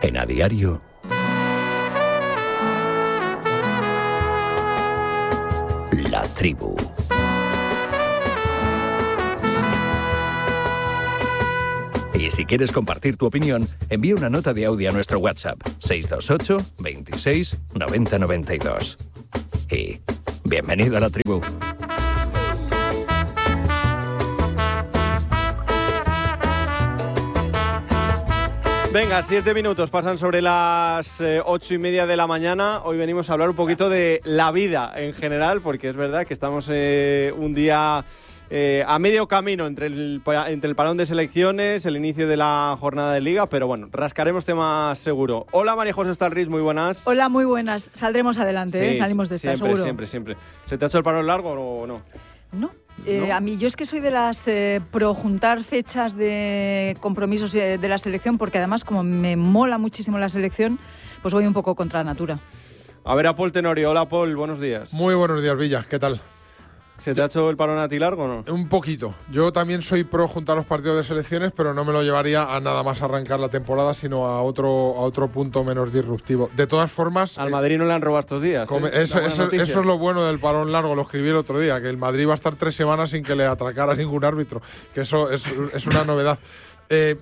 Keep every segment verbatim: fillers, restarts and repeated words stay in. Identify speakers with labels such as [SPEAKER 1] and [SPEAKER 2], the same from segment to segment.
[SPEAKER 1] En A Diario, La Tribu. Y si quieres compartir tu opinión, envía una nota de audio a nuestro WhatsApp seis dos ocho, veintiséis, noventa noventa y dos. Y bienvenido a La Tribu.
[SPEAKER 2] Venga, siete minutos pasan sobre las eh, ocho y media de la mañana. Hoy venimos a hablar un poquito de la vida en general, porque es verdad que estamos eh, un día eh, a medio camino entre el, entre el parón de selecciones, el inicio de la jornada de Liga, pero bueno, rascaremos temas seguro. Hola, María José Estalriz, muy buenas.
[SPEAKER 3] Hola, muy buenas. Saldremos adelante, sí, ¿eh? Salimos de esta,
[SPEAKER 2] siempre,
[SPEAKER 3] seguro.
[SPEAKER 2] Siempre, siempre, siempre. ¿Se te ha hecho el parón largo o no?
[SPEAKER 3] No. Eh,
[SPEAKER 2] ¿No?
[SPEAKER 3] A mí, yo es que soy de las eh, pro juntar fechas de compromisos de, de la selección, porque además como me mola muchísimo la selección, pues voy un poco contra la natura.
[SPEAKER 2] A ver, a Paul Tenorio. Hola, Paul, buenos días.
[SPEAKER 4] Muy buenos días, Villa, ¿qué tal?
[SPEAKER 2] ¿Se te ha hecho el parón a ti largo o no?
[SPEAKER 4] Un poquito. Yo también soy pro juntar los partidos de selecciones, pero no me lo llevaría a nada más arrancar la temporada, sino a otro, a otro punto menos disruptivo. De todas formas...
[SPEAKER 2] Al
[SPEAKER 4] eh,
[SPEAKER 2] Madrid no le han robado estos días.
[SPEAKER 4] come,
[SPEAKER 2] ¿eh?
[SPEAKER 4] eso, eso, eso es lo bueno del parón largo, lo escribí el otro día, que el Madrid va a estar tres semanas sin que le atracara ningún árbitro, que eso es, es una novedad. Eh,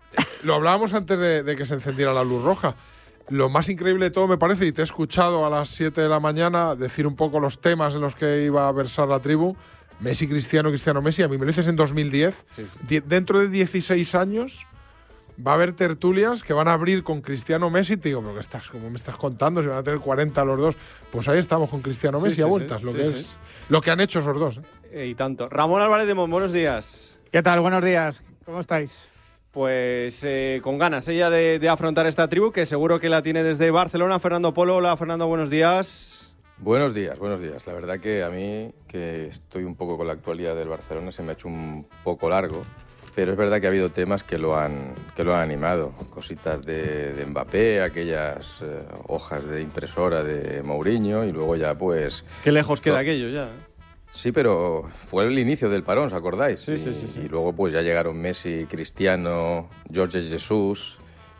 [SPEAKER 4] lo hablábamos antes de, de que se encendiera la luz roja. Lo más increíble de todo me parece, y te he escuchado a las siete de la mañana decir un poco los temas en los que iba a versar la tribu. Messi, Cristiano, Cristiano, Messi. A mí me lo dices en dos mil diez.
[SPEAKER 2] Sí, sí.
[SPEAKER 4] Die- dentro de dieciséis años va a haber tertulias que van a abrir con Cristiano, Messi. Te digo, pero ¿qué estás, cómo me estás contando? Si van a tener cuarenta los dos. Pues ahí estamos con Cristiano,
[SPEAKER 2] Sí,
[SPEAKER 4] Messi
[SPEAKER 2] sí,
[SPEAKER 4] a
[SPEAKER 2] sí,
[SPEAKER 4] vueltas. lo
[SPEAKER 2] sí,
[SPEAKER 4] que
[SPEAKER 2] sí.
[SPEAKER 4] es lo que han hecho esos dos. ¿eh?
[SPEAKER 2] Eh, y tanto. Ramón Álvarez de Mon, buenos días.
[SPEAKER 5] ¿Qué tal? Buenos días. ¿Cómo estáis?
[SPEAKER 2] Pues eh, con ganas ella de, de afrontar esta tribu, que seguro que la tiene desde Barcelona. Fernando Polo. Hola, Fernando, buenos días.
[SPEAKER 6] Buenos días, buenos días. La verdad que a mí, que estoy un poco con la actualidad del Barcelona, se me ha hecho un poco largo, pero es verdad que ha habido temas que lo han, que lo han animado. Cositas de, de Mbappé, aquellas eh, hojas de impresora de Mourinho, y luego ya pues...
[SPEAKER 2] Qué lejos queda
[SPEAKER 6] No.
[SPEAKER 2] aquello ya. ¿eh?
[SPEAKER 6] Sí, pero fue el inicio del parón, ¿os acordáis?
[SPEAKER 2] Sí,
[SPEAKER 6] y,
[SPEAKER 2] sí, sí, sí.
[SPEAKER 6] y luego pues ya llegaron Messi, Cristiano, Jorge Jesús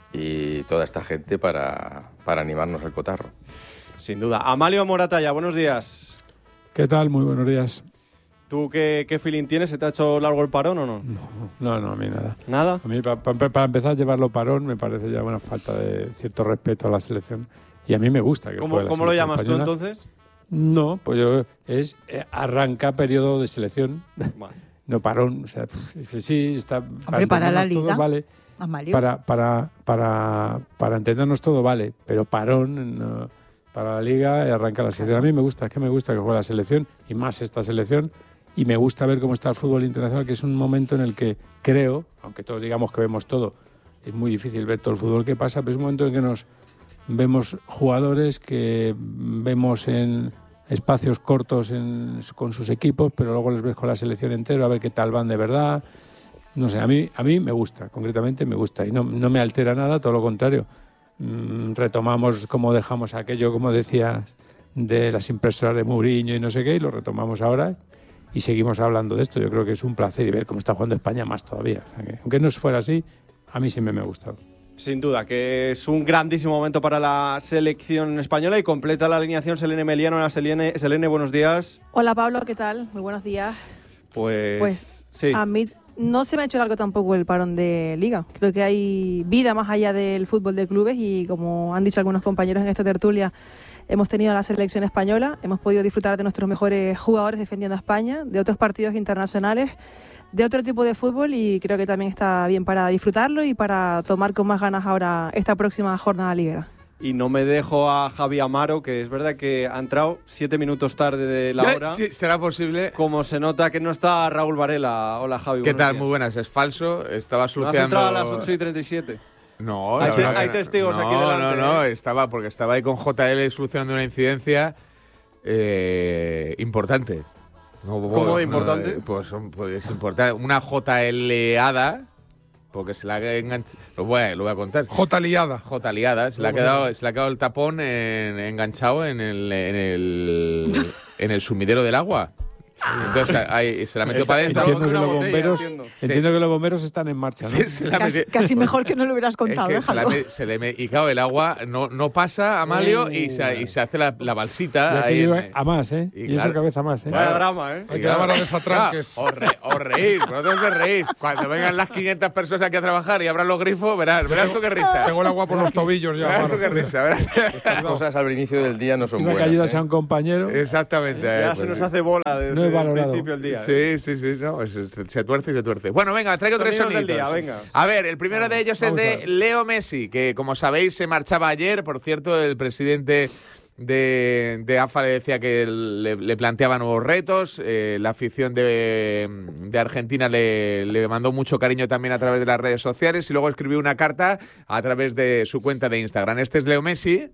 [SPEAKER 6] y toda esta gente para, para animarnos el cotarro.
[SPEAKER 2] Sin duda. Amalio Moratalla, buenos días.
[SPEAKER 7] ¿Qué tal? Muy buenos días.
[SPEAKER 2] ¿Tú qué, qué feeling tienes? ¿Se te ha hecho largo el parón o no?
[SPEAKER 7] No, no, a mí nada.
[SPEAKER 2] ¿Nada?
[SPEAKER 7] A mí, pa- pa- para empezar a llevarlo parón, me parece ya una falta de cierto respeto a la selección. Y a mí me gusta que
[SPEAKER 2] ¿Cómo,
[SPEAKER 7] juegue la
[SPEAKER 2] cómo lo
[SPEAKER 7] selección
[SPEAKER 2] llamas
[SPEAKER 7] española.
[SPEAKER 2] tú entonces?
[SPEAKER 7] No, pues yo es eh, arranca periodo de selección,
[SPEAKER 2] Bueno,
[SPEAKER 7] no parón. O sea, sí, está.
[SPEAKER 3] Hombre, para la
[SPEAKER 7] entendernos todo,
[SPEAKER 3] Liga.
[SPEAKER 7] vale.
[SPEAKER 3] Amalio.
[SPEAKER 7] Para, para, para, para entendernos todo, vale. Pero parón, no, para la Liga, y arranca la selección. A mí me gusta, es que me gusta que juegue la selección, y más esta selección. Y me gusta ver cómo está el fútbol internacional, que es un momento en el que creo, aunque todos digamos que vemos todo, es muy difícil ver todo el fútbol que pasa, pero es un momento en que nos vemos jugadores que vemos en espacios cortos en, con sus equipos, pero luego les ves con la selección entera a ver qué tal van de verdad. No sé, a mí, a mí me gusta, concretamente me gusta, y no, no me altera nada, todo lo contrario. Mm, retomamos como dejamos aquello, como decías, de las impresoras de Mourinho y no sé qué, y lo retomamos ahora y seguimos hablando de esto. Yo creo que es un placer, y ver cómo está jugando España más todavía. O sea que, aunque no fuera así, a mí siempre me ha gustado.
[SPEAKER 2] sin duda, que es un grandísimo momento para la selección española, y completa la alineación Selene Meliano. Hola, Selene, Selene, buenos días.
[SPEAKER 8] Hola Pablo, ¿qué tal? Muy buenos días.
[SPEAKER 2] Pues,
[SPEAKER 8] Pues
[SPEAKER 2] sí.
[SPEAKER 8] a mí no se me ha hecho largo tampoco el parón de Liga. Creo que hay vida más allá del fútbol de clubes, y como han dicho algunos compañeros en esta tertulia, hemos tenido a la selección española, hemos podido disfrutar de nuestros mejores jugadores defendiendo a España, de otros partidos internacionales, de otro tipo de fútbol, y creo que también está bien para disfrutarlo y para tomar con más ganas ahora esta próxima jornada liguera.
[SPEAKER 2] Y no me dejo a Javi Amaro, que es verdad que ha entrado siete minutos tarde de la hora.
[SPEAKER 5] Sí, será posible.
[SPEAKER 2] Como se nota que no está Raúl Varela. Hola, Javi.
[SPEAKER 5] ¿Qué
[SPEAKER 2] buenos
[SPEAKER 5] tal?
[SPEAKER 2] días.
[SPEAKER 5] Muy buenas. Es falso. Estaba
[SPEAKER 2] ¿No has
[SPEAKER 5] solucionando.
[SPEAKER 2] entrado a las ocho y treinta y siete?
[SPEAKER 5] No,
[SPEAKER 2] Hay
[SPEAKER 5] la
[SPEAKER 2] te-
[SPEAKER 5] verdad
[SPEAKER 2] hay
[SPEAKER 5] que no.
[SPEAKER 2] testigos
[SPEAKER 5] no,
[SPEAKER 2] aquí delante,
[SPEAKER 5] No, no,
[SPEAKER 2] ¿eh?
[SPEAKER 5] estaba porque estaba ahí con J L solucionando una incidencia eh, importante. No,
[SPEAKER 2] ¿Cómo de importante?
[SPEAKER 5] No, pues, pues es importante. Una J L-ada, porque se la ha enganchado. Lo voy a, lo voy a contar.
[SPEAKER 4] J liada.
[SPEAKER 5] J liada, se le ha quedado, se le ha quedado el tapón en- enganchado en el, en el en el sumidero del agua. Entonces ahí se la metió para adentro.
[SPEAKER 7] Entiendo que
[SPEAKER 2] Una
[SPEAKER 7] los
[SPEAKER 2] botella,
[SPEAKER 7] bomberos,
[SPEAKER 2] entiendo.
[SPEAKER 7] entiendo que los bomberos están en marcha, ¿no?
[SPEAKER 5] Se- se la
[SPEAKER 3] Casi,
[SPEAKER 5] metió-
[SPEAKER 3] casi mejor que no lo hubieras contado,
[SPEAKER 5] Es que se la
[SPEAKER 3] déjalo.
[SPEAKER 5] me- se le me- y claro, el agua no, no pasa a Malio y, se, y se hace la, la balsita.
[SPEAKER 7] Ya te
[SPEAKER 5] ahí
[SPEAKER 7] digo,
[SPEAKER 5] en-
[SPEAKER 7] a más, ¿eh?
[SPEAKER 5] y
[SPEAKER 7] Y, eso
[SPEAKER 5] claro.
[SPEAKER 7] cabeza más, ¿eh?
[SPEAKER 2] Vaya drama, ¿eh?
[SPEAKER 4] Hay que llamar a desatranques.
[SPEAKER 5] Os, re, os reís, vosotros os reís. Cuando vengan las quinientas personas aquí a trabajar y abran los grifos, verás, verás tú qué risa.
[SPEAKER 4] Tengo el agua por los tobillos ya.
[SPEAKER 5] Verás tú qué
[SPEAKER 4] Maro.
[SPEAKER 5] risa, verás.
[SPEAKER 6] Estas cosas al inicio del día no son
[SPEAKER 7] Encima que
[SPEAKER 6] buenas.
[SPEAKER 7] ayudas
[SPEAKER 6] ¿eh?
[SPEAKER 7] a un compañero.
[SPEAKER 5] Exactamente.
[SPEAKER 2] Ya
[SPEAKER 5] eh,
[SPEAKER 2] se
[SPEAKER 5] pues
[SPEAKER 2] nos
[SPEAKER 5] sí.
[SPEAKER 2] hace bola desde
[SPEAKER 7] No he
[SPEAKER 2] el
[SPEAKER 7] valorado.
[SPEAKER 2] principio del día. ¿eh?
[SPEAKER 5] Sí, sí, sí, no, se, se- se tuerce y se tuerce. Bueno, venga, traigo tres
[SPEAKER 2] Sonidos del
[SPEAKER 5] sonidos.
[SPEAKER 2] día, venga.
[SPEAKER 5] A ver, el primero de ellos es
[SPEAKER 7] vamos a
[SPEAKER 5] de
[SPEAKER 7] ver.
[SPEAKER 5] Leo Messi, que como sabéis se marchaba ayer. Por cierto, el presidente de, de A F A le decía que le, le planteaba nuevos retos. Eh, la afición de, de Argentina le, le mandó mucho cariño también a través de las redes sociales y luego escribió una carta a través de su cuenta de Instagram. Este es Leo Messi.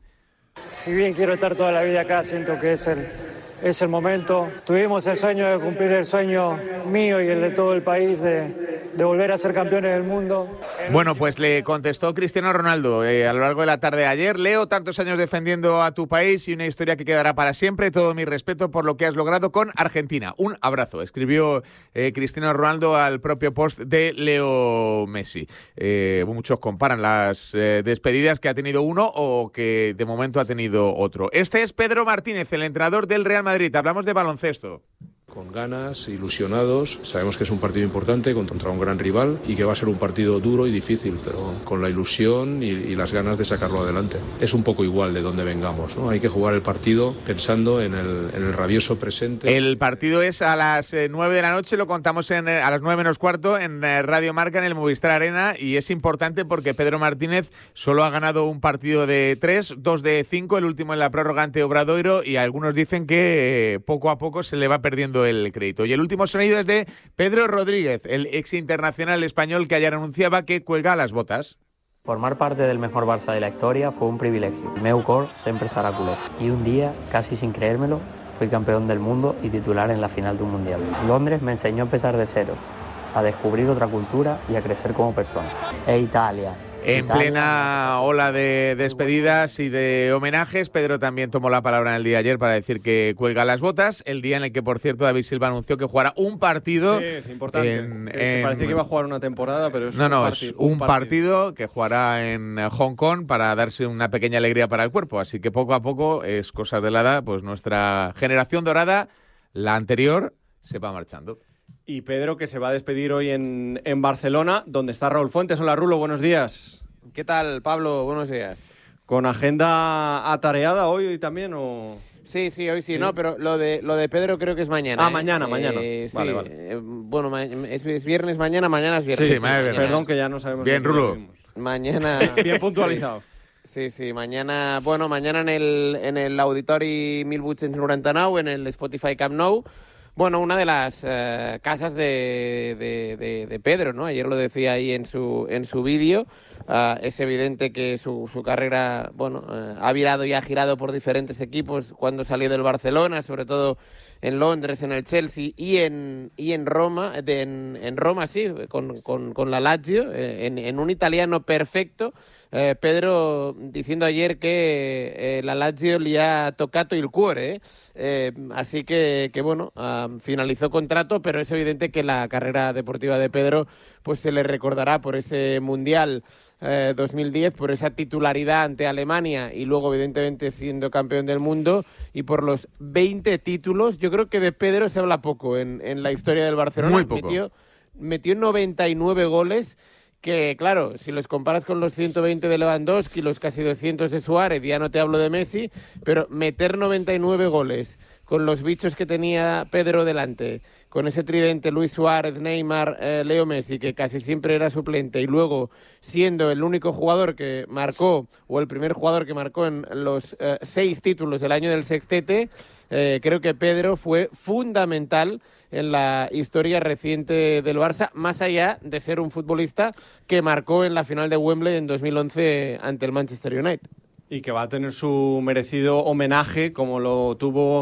[SPEAKER 9] Si bien quiero estar toda la vida acá, siento que es el, es el momento. Tuvimos el sueño de cumplir el sueño mío y el de todo el país de, de volver a ser campeones del mundo.
[SPEAKER 5] Bueno, pues le contestó Cristiano Ronaldo eh, a lo largo de la tarde de ayer. Leo, tantos años defendiendo a tu país y una historia que quedará para siempre. Todo mi respeto por lo que has logrado con Argentina. Un abrazo, escribió eh, Cristiano Ronaldo al propio post de Leo Messi. Eh, muchos comparan las eh, despedidas que ha tenido uno o que de momento ha tenido otro. Este es Pedro Martínez, el entrenador del Real Madrid. Hablamos de baloncesto.
[SPEAKER 10] Con ganas, ilusionados, sabemos que es un partido importante contra un gran rival y que va a ser un partido duro y difícil, pero con la ilusión y, y las ganas de sacarlo adelante. Es un poco igual de dónde vengamos, ¿no? Hay que jugar el partido pensando en el, en el rabioso presente.
[SPEAKER 5] El partido es a las eh, nueve de la noche, lo contamos en, eh, a las nueve menos cuarto en eh, Radio Marca, en el Movistar Arena, y es importante porque Pedro Martínez solo ha ganado un partido de tres, dos de cinco, el último en la prórroga ante Obradoiro, y algunos dicen que eh, poco a poco se le va perdiendo el crédito. Y el último sonido es de Pedro Rodríguez, el ex internacional español que ayer anunciaba que cuelga las botas.
[SPEAKER 11] Formar parte del mejor Barça de la historia fue un privilegio. Meu cor sempre serà culé. Y un día, casi sin creérmelo, fui campeón del mundo y titular en la final de un mundial. Londres me enseñó a empezar de cero, a descubrir otra cultura y a crecer como persona. E Italia.
[SPEAKER 5] En
[SPEAKER 11] Italia.
[SPEAKER 5] plena ola de despedidas y de homenajes, Pedro también tomó la palabra en el día de ayer para decir que cuelga las botas, el día en el que, por cierto, David Silva anunció que jugará un partido.
[SPEAKER 2] Sí, es importante.
[SPEAKER 5] en-
[SPEAKER 2] Que- que
[SPEAKER 5] en-
[SPEAKER 2] parecía que iba a jugar una temporada, pero es
[SPEAKER 5] No,
[SPEAKER 2] un
[SPEAKER 5] no,
[SPEAKER 2] partido.
[SPEAKER 5] es un partido que jugará en Hong Kong para darse una pequeña alegría para el cuerpo. Así que poco a poco, es cosa de la edad, pues nuestra generación dorada, la anterior, se va marchando.
[SPEAKER 2] Y Pedro, que se va a despedir hoy en, en Barcelona, donde está Raúl Fuentes. Hola, Rulo, buenos días.
[SPEAKER 12] ¿Qué tal, Pablo? Buenos días.
[SPEAKER 2] ¿Con agenda atareada hoy también o...?
[SPEAKER 12] Sí, sí, hoy sí,
[SPEAKER 2] Sí.
[SPEAKER 12] no, pero lo de lo de Pedro creo que es mañana.
[SPEAKER 2] Ah,
[SPEAKER 12] ¿eh?
[SPEAKER 2] mañana, mañana.
[SPEAKER 12] Eh, sí,
[SPEAKER 2] Vale, vale.
[SPEAKER 12] eh, bueno, ma- es, es viernes mañana, mañana es viernes.
[SPEAKER 2] Sí, sí,
[SPEAKER 12] mañana.
[SPEAKER 2] perdón que ya no sabemos...
[SPEAKER 5] Bien,
[SPEAKER 2] de qué
[SPEAKER 5] Rulo.
[SPEAKER 2] vivimos.
[SPEAKER 12] Mañana.
[SPEAKER 2] Bien puntualizado.
[SPEAKER 12] Sí, sí, mañana, bueno, mañana en el, en el Auditori mil vuit-cents noranta-nou, en el Spotify Camp Nou. Bueno, una de las eh, casas de, de, de, de Pedro, ¿no? Ayer lo decía ahí en su, en su vídeo. Uh, es evidente que su, su carrera, bueno, uh, ha virado y ha girado por diferentes equipos cuando salió del Barcelona, sobre todo en Londres, en el Chelsea y en, y en Roma, de, en, en Roma sí, con, con, con la Lazio, eh, en, en un italiano perfecto. Eh, Pedro diciendo ayer que eh, la Lazio li ha tocado el cuore, eh? Eh, así que, que bueno, uh, finalizó contrato, pero es evidente que la carrera deportiva de Pedro pues se le recordará por ese Mundial eh, dos mil diez, por esa titularidad ante Alemania y luego evidentemente siendo campeón del mundo y por los veinte títulos. Yo creo que de Pedro se habla poco en, en la historia del Barcelona.
[SPEAKER 5] Muy poco.
[SPEAKER 12] Metió, metió noventa y nueve goles. Que, claro, si los comparas con los ciento veinte de Lewandowski, los casi doscientos de Suárez, ya no te hablo de Messi, pero meter noventa y nueve goles con los bichos que tenía Pedro delante, con ese tridente Luis Suárez, Neymar, eh, Leo Messi, que casi siempre era suplente, y luego siendo el único jugador que marcó, o el primer jugador que marcó en los eh, seis títulos del año del sextete, eh, creo que Pedro fue fundamental en la historia reciente del Barça, más allá de ser un futbolista que marcó en la final de Wembley en dos mil once ante el Manchester United.
[SPEAKER 2] Y que va a tener su merecido homenaje, como lo tuvo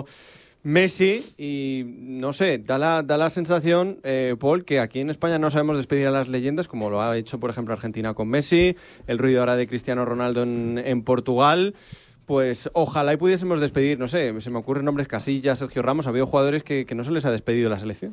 [SPEAKER 2] Messi. Y no sé, da la, da la sensación, eh, Paul, que aquí en España no sabemos despedir a las leyendas, como lo ha hecho, por ejemplo, Argentina con Messi, el ruido ahora de Cristiano Ronaldo en, en Portugal. pues ojalá y pudiésemos despedir, no sé, se me ocurren nombres Casillas, Sergio Ramos, ha habido jugadores que, que no se les ha despedido la selección.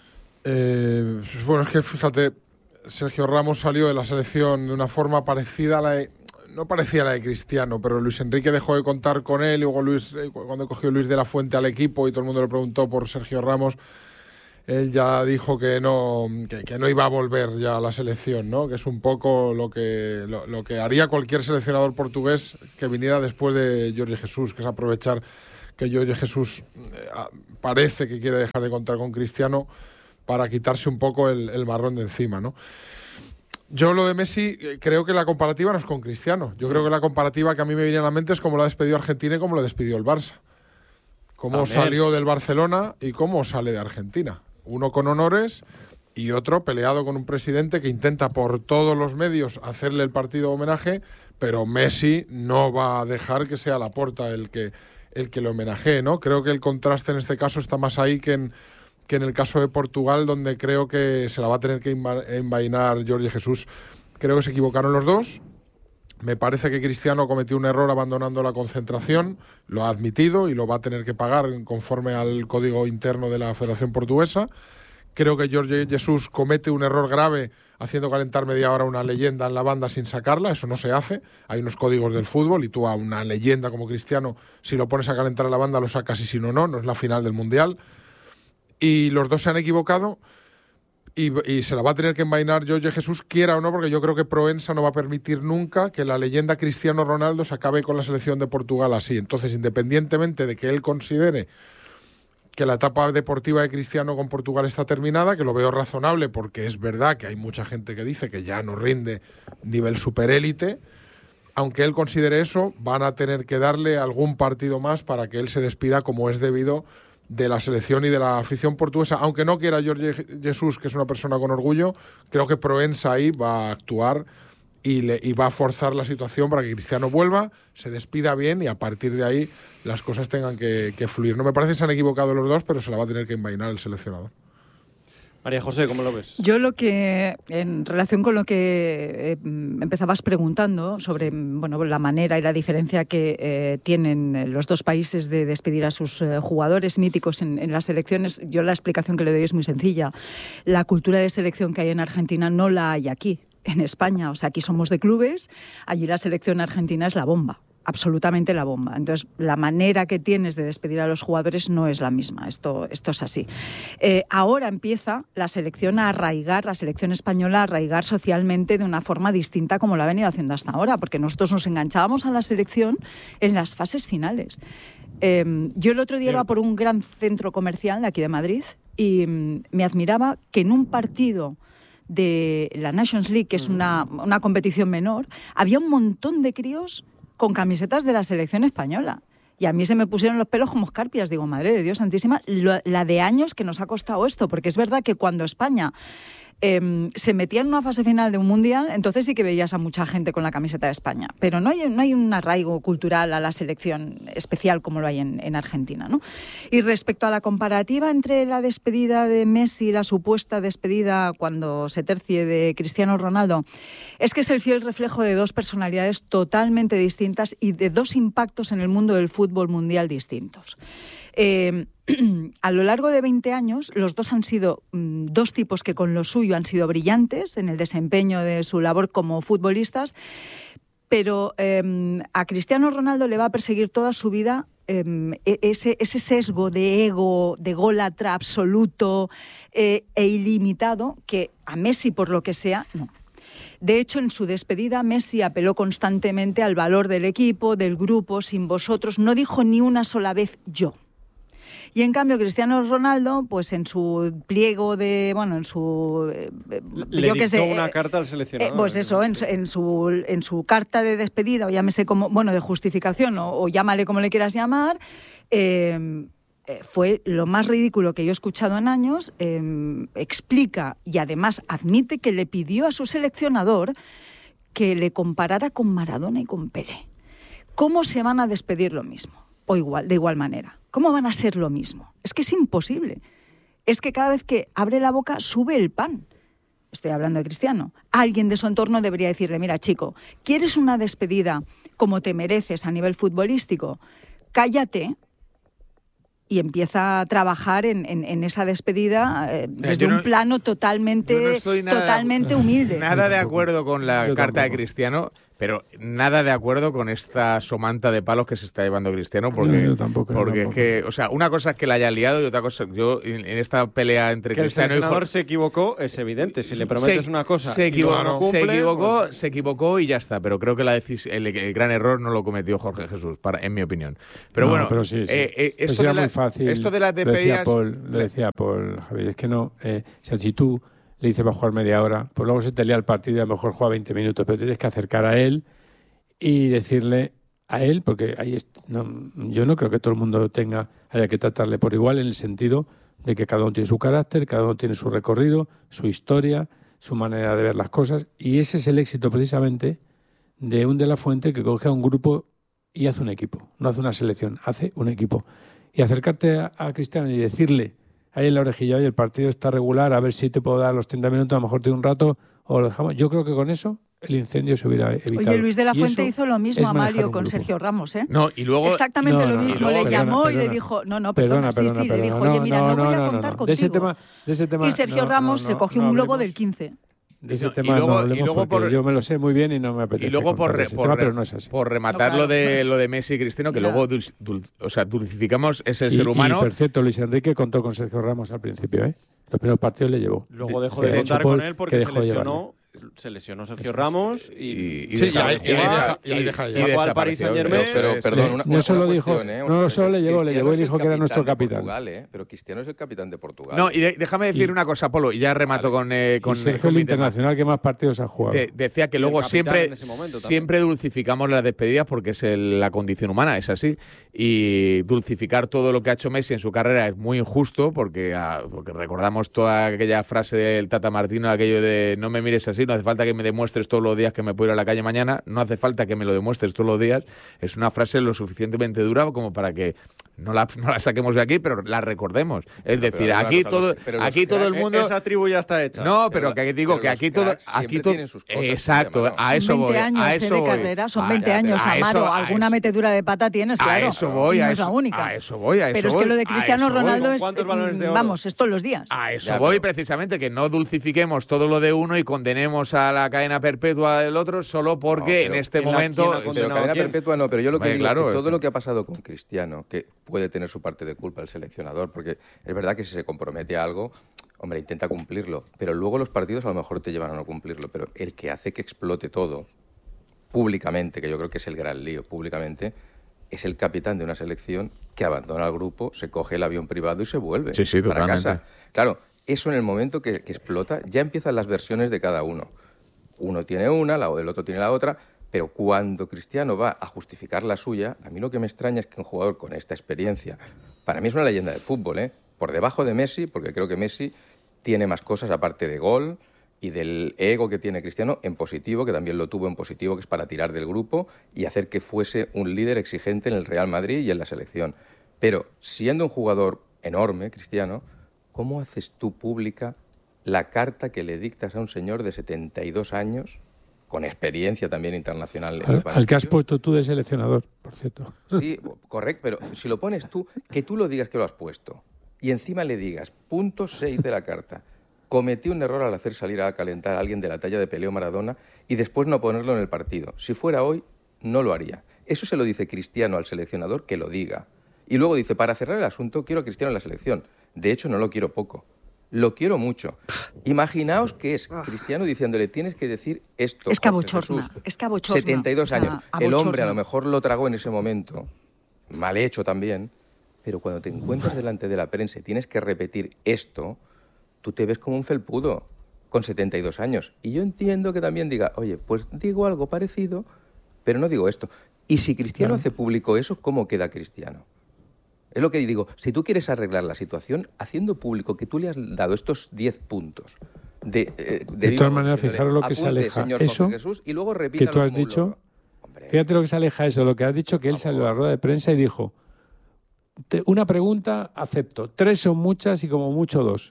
[SPEAKER 4] Eh, bueno, es que fíjate, Sergio Ramos salió de la selección de una forma parecida a la de, no parecía a la de Cristiano, pero Luis Enrique dejó de contar con él, y luego Luis, cuando cogió Luis de la Fuente al equipo y todo el mundo le preguntó por Sergio Ramos, él ya dijo que no, que, que no iba a volver ya a la selección, ¿no? Que es un poco lo que, lo, lo que haría cualquier seleccionador portugués que viniera después de Jorge Jesús, que es aprovechar que Jorge Jesús eh, parece que quiere dejar de contar con Cristiano para quitarse un poco el, el marrón de encima, ¿no? Yo lo de Messi, eh, creo que la comparativa no es con Cristiano. Yo creo que la comparativa que a mí me viene a la mente es cómo lo ha despedido Argentina y cómo lo despidió el Barça. Cómo También. salió del Barcelona y cómo sale de Argentina. Uno con honores y otro peleado con un presidente que intenta por todos los medios hacerle el partido homenaje, pero Messi no va a dejar que sea Laporta el que, el que le homenajee, ¿no? Creo que el contraste en este caso está más ahí que en, que en el caso de Portugal, donde creo que se la va a tener que envainar Jorge Jesús. Creo que se equivocaron los dos. Me parece que Cristiano cometió un error abandonando la concentración, lo ha admitido y lo va a tener que pagar conforme al código interno de la Federación Portuguesa. Creo que Jorge Jesús comete un error grave haciendo calentar media hora una leyenda en la banda sin sacarla, eso no se hace. Hay unos códigos del fútbol y tú a una leyenda como Cristiano, si lo pones a calentar en la banda lo sacas y si no, no, no es la final del Mundial. Y los dos se han equivocado. Y, y se la va a tener que envainar Jorge Jesús, quiera o no, porque yo creo que Proensa no va a permitir nunca que la leyenda Cristiano Ronaldo se acabe con la selección de Portugal así. Entonces, independientemente de que él considere que la etapa deportiva de Cristiano con Portugal está terminada, que lo veo razonable porque es verdad que hay mucha gente que dice que ya no rinde nivel superélite, aunque él considere eso, van a tener que darle algún partido más para que él se despida como es debido de la selección y de la afición portuguesa. Aunque no quiera Jorge Jesús, que es una persona con orgullo, creo que Proensa ahí va a actuar y, le, y va a forzar la situación para que Cristiano vuelva, se despida bien y a partir de ahí las cosas tengan que, que fluir. No me parece que se han equivocado los dos, pero se la va a tener que envainar el seleccionador.
[SPEAKER 2] María José, ¿cómo lo ves?
[SPEAKER 3] Yo lo que, en relación con lo que eh, empezabas preguntando sobre bueno, la manera y la diferencia que eh, tienen los dos países de despedir a sus eh, jugadores míticos en, en las selecciones, yo la explicación que le doy es muy sencilla. La cultura de selección que hay en Argentina no la hay aquí, en España. O sea, aquí somos de clubes, allí la selección argentina es la bomba. Absolutamente la bomba. Entonces, la manera que tienes de despedir a los jugadores no es la misma. Esto, esto es así. Eh, ahora empieza la selección a arraigar, la selección española a arraigar socialmente de una forma distinta como lo ha venido haciendo hasta ahora, porque nosotros nos enganchábamos a la selección en las fases finales. Eh, yo el otro día iba por un gran centro comercial de aquí de Madrid y mm, me admiraba que en un partido de la Nations League, que es una, una competición menor, había un montón de críos con camisetas de la selección española. Y a mí se me pusieron los pelos como escarpias. Digo, madre de Dios santísima, lo, la de años que nos ha costado esto. Porque es verdad que cuando España eh, se metía en una fase final de un mundial, entonces sí que veías a mucha gente con la camiseta de España. Pero no hay, no hay un arraigo cultural a la selección especial como lo hay en, en Argentina, ¿no? Y respecto a la comparativa entre la despedida de Messi y la supuesta despedida cuando se tercie de Cristiano Ronaldo, es que es el fiel reflejo de dos personalidades totalmente distintas y de dos impactos en el mundo del fútbol mundial distintos. Eh, a lo largo de veinte años, los dos han sido mm, dos tipos que con lo suyo han sido brillantes en el desempeño de su labor como futbolistas, pero eh, a Cristiano Ronaldo le va a perseguir toda su vida eh, ese, ese sesgo de ego, de gólatra absoluto eh, e ilimitado, que a Messi, por lo que sea, no. De hecho, en su despedida, Messi apeló constantemente al valor del equipo, del grupo, sin vosotros, no dijo ni una sola vez yo. Y en cambio Cristiano Ronaldo, pues en su pliego de, bueno, en su eh,
[SPEAKER 2] le
[SPEAKER 3] yo
[SPEAKER 2] dictó
[SPEAKER 3] que sé,
[SPEAKER 2] una
[SPEAKER 3] eh,
[SPEAKER 2] carta al seleccionador.
[SPEAKER 3] Eh, pues eso, en, en su en su carta de despedida, o llámese como, bueno, de justificación, o, o llámale como le quieras llamar, eh, eh, fue lo más ridículo que yo he escuchado en años. Eh, explica y además admite que le pidió a su seleccionador que le comparara con Maradona y con Pelé. ¿Cómo se van a despedir lo mismo? O igual, de igual manera. ¿Cómo van a ser lo mismo? Es que es imposible. Es que cada vez que abre la boca sube el pan. estoy hablando de Cristiano, alguien de su entorno debería decirle, mira chico, ¿quieres una despedida como te mereces a nivel futbolístico? Cállate y empieza a trabajar en, en, en esa despedida eh, desde no, un plano totalmente, no estoy nada, totalmente humilde.
[SPEAKER 5] Nada de acuerdo con la yo carta tampoco. de Cristiano, pero nada de acuerdo con esta somanta de palos que se está llevando Cristiano, porque, no, yo tampoco, porque yo es que, o sea, una cosa es que la haya liado y otra cosa, yo en, en esta pelea entre
[SPEAKER 2] que
[SPEAKER 5] Cristiano
[SPEAKER 2] el seleccionador
[SPEAKER 5] y...
[SPEAKER 2] se equivocó, es evidente, si le prometes
[SPEAKER 5] se,
[SPEAKER 2] una cosa
[SPEAKER 5] se equivocó,
[SPEAKER 2] y no cumple,
[SPEAKER 5] se equivocó,
[SPEAKER 2] pues...
[SPEAKER 5] se equivocó y ya está, pero creo que la decis- el, el gran error no lo cometió Jorge Jesús, para, en mi opinión. Pero
[SPEAKER 7] no,
[SPEAKER 5] bueno,
[SPEAKER 7] pero sí, sí.
[SPEAKER 5] Eh, eh, esto,
[SPEAKER 7] pues
[SPEAKER 5] de
[SPEAKER 7] era
[SPEAKER 5] la,
[SPEAKER 7] muy fácil,
[SPEAKER 5] esto de las
[SPEAKER 7] lo decía
[SPEAKER 5] despedidas...
[SPEAKER 7] Paul, lo decía Paul, Javier, es que no, eh, si tú le dices va a jugar media hora, pues luego se te lía el partido y a lo mejor juega veinte minutos, pero tienes que acercar a él y decirle a él, porque ahí es, no, yo no creo que todo el mundo tenga, haya que tratarle por igual en el sentido de que cada uno tiene su carácter, cada uno tiene su recorrido, su historia, su manera de ver las cosas, y ese es el éxito precisamente de un De la Fuente que coge a un grupo y hace un equipo, no hace una selección, hace un equipo. Y acercarte a, a Cristiano y decirle ahí en la orejilla, oye, el partido está regular, a ver si te puedo dar los treinta minutos, a lo mejor te doy un rato o lo dejamos. Yo creo que con eso el incendio se hubiera evitado.
[SPEAKER 3] Oye, Luis de la
[SPEAKER 7] y
[SPEAKER 3] Fuente hizo lo mismo a Mario con
[SPEAKER 7] grupo.
[SPEAKER 3] Sergio Ramos, ¿eh?
[SPEAKER 5] No, y luego...
[SPEAKER 3] Exactamente
[SPEAKER 7] no,
[SPEAKER 3] lo mismo,
[SPEAKER 7] no,
[SPEAKER 3] le
[SPEAKER 7] perdona,
[SPEAKER 3] llamó
[SPEAKER 7] perdona,
[SPEAKER 3] y le dijo, no, no, perdona,
[SPEAKER 7] perdona,
[SPEAKER 3] sí, sí,
[SPEAKER 7] perdona,
[SPEAKER 3] le dijo,
[SPEAKER 7] no,
[SPEAKER 3] oye, mira, no,
[SPEAKER 7] no,
[SPEAKER 3] voy a
[SPEAKER 7] no,
[SPEAKER 3] contar
[SPEAKER 7] no,
[SPEAKER 3] contigo.
[SPEAKER 7] De ese tema, de ese tema,
[SPEAKER 3] y Sergio
[SPEAKER 7] no,
[SPEAKER 3] Ramos
[SPEAKER 7] no,
[SPEAKER 3] se
[SPEAKER 7] no,
[SPEAKER 3] cogió
[SPEAKER 7] no
[SPEAKER 3] un globo
[SPEAKER 7] hablemos.
[SPEAKER 3] del quince.
[SPEAKER 7] De ese
[SPEAKER 5] no,
[SPEAKER 7] tema
[SPEAKER 5] y luego,
[SPEAKER 7] no hablemos
[SPEAKER 5] y luego
[SPEAKER 7] porque
[SPEAKER 5] por,
[SPEAKER 7] yo me lo sé muy bien y no me apetece
[SPEAKER 5] y luego por,
[SPEAKER 7] ese
[SPEAKER 5] por,
[SPEAKER 7] tema, pero no es así.
[SPEAKER 5] por rematar
[SPEAKER 3] no, claro.
[SPEAKER 5] lo de lo de Messi y Cristiano, que
[SPEAKER 3] Ya.
[SPEAKER 5] luego dul, dul, o sea, dulcificamos ese
[SPEAKER 7] Y,
[SPEAKER 5] ser humano.
[SPEAKER 7] y, por cierto, Luis Enrique contó con Sergio Ramos al principio, ¿eh? Los primeros partidos le llevó.
[SPEAKER 2] Luego dejó
[SPEAKER 7] Que
[SPEAKER 2] de
[SPEAKER 7] de
[SPEAKER 2] contar
[SPEAKER 7] hecho,
[SPEAKER 2] con
[SPEAKER 7] Paul,
[SPEAKER 2] él
[SPEAKER 7] que
[SPEAKER 2] porque se
[SPEAKER 7] dejó de
[SPEAKER 2] lesionó, se lesionó Sergio Ramos y,
[SPEAKER 5] y, y
[SPEAKER 4] Sí,
[SPEAKER 5] deja-
[SPEAKER 4] y ahí- y ahí deja- y ahí deja
[SPEAKER 2] se
[SPEAKER 4] ya.
[SPEAKER 2] fue al Paris
[SPEAKER 5] desapareció.
[SPEAKER 2] Saint-Germain.
[SPEAKER 6] Pero, pero, perdón,
[SPEAKER 7] Le-
[SPEAKER 6] una,
[SPEAKER 7] no
[SPEAKER 6] una
[SPEAKER 7] solo
[SPEAKER 6] cuestión,
[SPEAKER 7] dijo-
[SPEAKER 6] ¿eh?
[SPEAKER 7] no solo le llegó, le
[SPEAKER 6] Cristiano
[SPEAKER 7] llegó y
[SPEAKER 6] es el
[SPEAKER 7] dijo que era nuestro
[SPEAKER 6] capitán de
[SPEAKER 7] capitán.
[SPEAKER 6] Portugal, ¿eh? Pero Cristiano es el capitán de Portugal.
[SPEAKER 5] No, y de, déjame decir
[SPEAKER 7] Y-
[SPEAKER 5] una cosa, Polo, y ya remato
[SPEAKER 6] Vale.
[SPEAKER 5] con, eh, con
[SPEAKER 7] Y Sergio
[SPEAKER 5] con
[SPEAKER 7] el
[SPEAKER 5] mi
[SPEAKER 7] internacional que más partidos ha jugado.
[SPEAKER 5] Te- decía que
[SPEAKER 2] Y el
[SPEAKER 5] luego
[SPEAKER 2] capitán
[SPEAKER 5] siempre,
[SPEAKER 2] en ese momento también.
[SPEAKER 5] siempre dulcificamos las despedidas porque es el- la condición humana, es así. Y dulcificar todo lo que ha hecho Messi en su carrera es muy injusto porque, ah, porque recordamos toda aquella frase del Tata Martino, aquello de no me mires así, no hace falta que me demuestres todos los días que me puedo ir a la calle mañana, no hace falta que me lo demuestres todos los días. Es una frase lo suficientemente dura como para que no la, no la saquemos de aquí, pero la recordemos. Es
[SPEAKER 6] No,
[SPEAKER 5] decir,
[SPEAKER 6] pero hay
[SPEAKER 5] aquí
[SPEAKER 6] una cosa,
[SPEAKER 5] todo,
[SPEAKER 6] los- pero los
[SPEAKER 5] aquí todo el
[SPEAKER 6] cracks-
[SPEAKER 5] mundo...
[SPEAKER 2] Esa tribu ya está hecha.
[SPEAKER 5] No,
[SPEAKER 6] Pero
[SPEAKER 5] pero
[SPEAKER 6] la-
[SPEAKER 5] que digo
[SPEAKER 6] pero
[SPEAKER 5] que
[SPEAKER 6] los
[SPEAKER 5] aquí todo,
[SPEAKER 6] cracks
[SPEAKER 5] aquí
[SPEAKER 6] siempre
[SPEAKER 5] todo,
[SPEAKER 6] tienen sus cosas,
[SPEAKER 5] exacto,
[SPEAKER 6] llamarlo.
[SPEAKER 5] a eso
[SPEAKER 3] Son
[SPEAKER 5] voy,
[SPEAKER 3] veinte años
[SPEAKER 5] a
[SPEAKER 3] eh,
[SPEAKER 5] eso
[SPEAKER 3] de
[SPEAKER 5] voy.
[SPEAKER 3] carrera, son
[SPEAKER 5] A-
[SPEAKER 3] veinte
[SPEAKER 5] a-
[SPEAKER 3] años,
[SPEAKER 5] a eso-
[SPEAKER 3] Amaro.
[SPEAKER 5] a
[SPEAKER 3] Alguna
[SPEAKER 5] eso-
[SPEAKER 3] metedura de pata tienes,
[SPEAKER 5] A
[SPEAKER 3] claro.
[SPEAKER 5] eso voy,
[SPEAKER 3] y no
[SPEAKER 5] a
[SPEAKER 3] es la
[SPEAKER 5] eso,
[SPEAKER 3] única.
[SPEAKER 5] a eso voy, a eso
[SPEAKER 3] Pero es
[SPEAKER 5] voy,
[SPEAKER 3] que lo de
[SPEAKER 5] a
[SPEAKER 3] Cristiano
[SPEAKER 5] eso voy.
[SPEAKER 3] Ronaldo es,
[SPEAKER 2] ¿Cuántos balones de oro?
[SPEAKER 3] vamos, es todos los días.
[SPEAKER 5] A eso
[SPEAKER 6] Ya,
[SPEAKER 5] voy
[SPEAKER 6] pero-
[SPEAKER 5] precisamente, que no dulcifiquemos todo lo de uno y condenemos a la cadena perpetua del otro solo porque
[SPEAKER 6] No, pero
[SPEAKER 5] en este
[SPEAKER 2] ¿quién la-
[SPEAKER 5] momento...
[SPEAKER 2] quién la
[SPEAKER 6] Pero
[SPEAKER 2] condenado
[SPEAKER 6] cadena
[SPEAKER 2] quién?
[SPEAKER 6] perpetua no, pero yo lo que
[SPEAKER 5] Hombre,
[SPEAKER 6] digo
[SPEAKER 5] claro,
[SPEAKER 6] es que
[SPEAKER 5] es
[SPEAKER 6] todo
[SPEAKER 5] que-
[SPEAKER 6] lo que ha pasado con Cristiano, que puede tener su parte de culpa el seleccionador, porque es verdad que si se compromete a algo, hombre, intenta cumplirlo, pero luego los partidos a lo mejor te llevan a no cumplirlo, pero el que hace que explote todo públicamente, que yo creo que es el gran lío, públicamente, es el capitán de una selección que abandona el grupo, se coge el avión privado y se vuelve
[SPEAKER 5] Sí, sí,
[SPEAKER 6] para
[SPEAKER 5] totalmente.
[SPEAKER 6] casa. Claro, eso en el momento que, que explota, ya empiezan las versiones de cada uno. Uno tiene una, la, el otro tiene la otra, pero cuando Cristiano va a justificar la suya, a mí lo que me extraña es que un jugador con esta experiencia, para mí es una leyenda del fútbol, ¿eh? Por debajo de Messi, porque creo que Messi tiene más cosas aparte de gol y del ego que tiene Cristiano en positivo, que también lo tuvo en positivo, que es para tirar del grupo y hacer que fuese un líder exigente en el Real Madrid y en la selección. Pero siendo un jugador enorme, Cristiano, ¿cómo haces tú pública la carta que le dictas a un señor de setenta y dos años, con experiencia también internacional? en
[SPEAKER 7] Al,
[SPEAKER 6] los
[SPEAKER 7] al que has
[SPEAKER 6] banquillos?
[SPEAKER 7] puesto tú de seleccionador, por cierto.
[SPEAKER 6] Sí, correcto, pero si lo pones tú, que tú lo digas que lo has puesto y encima le digas, punto seis de la carta, cometí un error al hacer salir a calentar a alguien de la talla de Pelé o Maradona y después no ponerlo en el partido. Si fuera hoy, no lo haría. Eso se lo dice Cristiano al seleccionador, que lo diga. Y luego dice, para cerrar el asunto, quiero a Cristiano en la selección. De hecho, no lo quiero poco. Lo quiero mucho. Imaginaos que es Cristiano diciéndole, tienes que decir esto.
[SPEAKER 3] Es que
[SPEAKER 6] Jorge
[SPEAKER 3] abochorna,
[SPEAKER 6] Jesús.
[SPEAKER 3] es que abochorna.
[SPEAKER 6] setenta y dos
[SPEAKER 3] O sea,
[SPEAKER 6] años. El
[SPEAKER 3] abochorna.
[SPEAKER 6] hombre a lo mejor lo tragó en ese momento, mal hecho también, pero cuando te encuentras delante de la prensa y tienes que repetir esto, tú te ves como un felpudo con setenta y dos años. Y yo entiendo que también diga, oye, pues digo algo parecido, pero no digo esto. Y si Cristiano
[SPEAKER 7] Claro.
[SPEAKER 6] hace público eso, ¿cómo queda Cristiano? Es lo que digo, si tú quieres arreglar la situación, haciendo público que tú le has dado estos diez puntos de... eh,
[SPEAKER 7] De todas maneras, fijaros lo que se
[SPEAKER 6] apunte,
[SPEAKER 7] aleja
[SPEAKER 6] señor
[SPEAKER 7] eso
[SPEAKER 6] Jorge Jesús, y luego
[SPEAKER 7] que
[SPEAKER 6] repítalo
[SPEAKER 7] tú has
[SPEAKER 6] como un
[SPEAKER 7] dicho.
[SPEAKER 6] loro. Hombre,
[SPEAKER 7] Fíjate lo que se aleja eso, lo que has dicho, que él salió a la rueda de prensa y dijo, "Te- una pregunta, acepto. Tres son muchas y como mucho dos.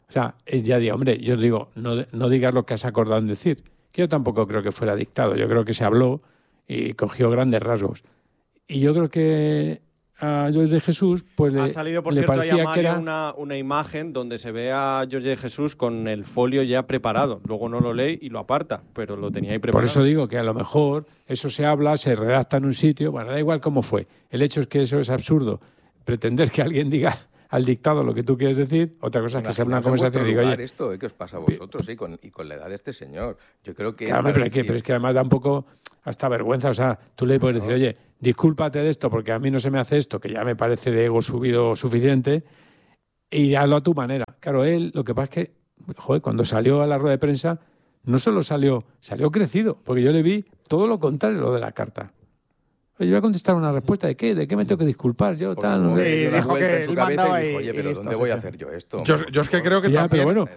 [SPEAKER 7] O sea, es ya de, hombre, yo digo, no, no digas lo que has acordado en decir. Que yo tampoco creo que fuera dictado. Yo creo que se habló y cogió grandes rasgos. Y yo creo que a Jorge de Jesús, pues le,
[SPEAKER 2] ha salido, por
[SPEAKER 7] le
[SPEAKER 2] cierto, ahí a
[SPEAKER 7] parecía
[SPEAKER 2] Mario
[SPEAKER 7] que era...
[SPEAKER 2] una, una imagen donde se ve a Jorge de Jesús con el folio ya preparado. Luego no lo lee y lo aparta, pero lo tenía ahí preparado.
[SPEAKER 7] Por eso digo que a lo mejor eso se habla, se redacta en un sitio, bueno, da igual cómo fue. El hecho es que eso es absurdo. Pretender que alguien diga al dictado lo que tú quieres decir, otra cosa es que sea una conversación y digo, oye...
[SPEAKER 6] esto, ¿eh? ¿Qué os pasa a vosotros? Y con, y con la edad de este señor. Yo creo que...
[SPEAKER 7] Claro, pero, es que, pero es que además da un poco hasta vergüenza. O sea, tú le puedes decir, oye, discúlpate de esto porque a mí no se me hace esto, que ya me parece de ego subido suficiente, y hazlo a tu manera. Claro, él, lo que pasa es que, joder, cuando salió a la rueda de prensa, no solo salió, salió crecido, porque yo le vi todo lo contrario, lo de la carta. Oye, yo voy a contestar una respuesta de qué, de qué me tengo que disculpar yo, tal. No sé.
[SPEAKER 6] Sí, dijo que él mandaba y dijo, oye, pero ¿dónde voy a hacer yo esto?
[SPEAKER 4] Yo, yo es que creo que
[SPEAKER 7] ya,
[SPEAKER 4] también...
[SPEAKER 7] pero bueno,